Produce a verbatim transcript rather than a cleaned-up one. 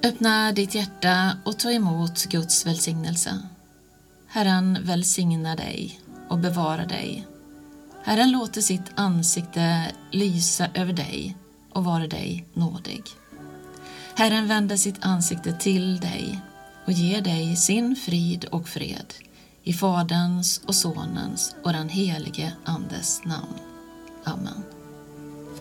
Öppna ditt hjärta och ta emot Guds välsignelse. Herren välsignar dig och bevara dig. Herren låter sitt ansikte lysa över dig och vara dig nådig. Herren vänder sitt ansikte till dig och ger dig sin frid och fred i Faderns och Sonens och den helige Andes namn. Amen.